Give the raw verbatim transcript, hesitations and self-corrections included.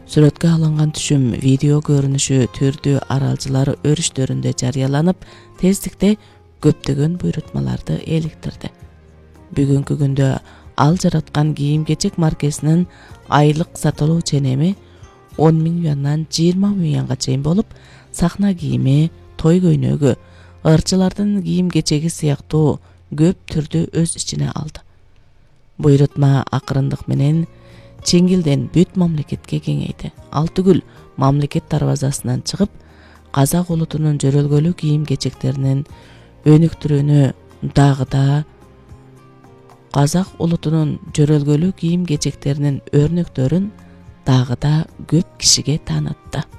Сүрөткө алынган түшүм видео көрүнүшү түрдүү аралжылары өрүштөрүндө жарыяланып, тездикте көптөгөн буйрутмаларды эликтирди. Бүгүнкү күндө ал жараткан кийим-кечек маркесинин айлык сатылуу ченеми он миң юандан жыйырма миң юанга чейин болуп, сахна кийими, той көйнөгү, ырчылардын кийим-кечеги сыяктуу көп түрдү өз ичине алды. Буйрутма акырындык менен чеңгилден бүт мамлекетке кеңейди. Ал түгүл, мамлекет дарбазасынан чыгып, казак улутунун жөрөлгөлүү кийим-кечектеринин өнүктүрүүнү дагы да казак улутунун жөрөлгөлүү кийим-кечектеринин өрнөктөрүн дагы да көп кишиге таанытты.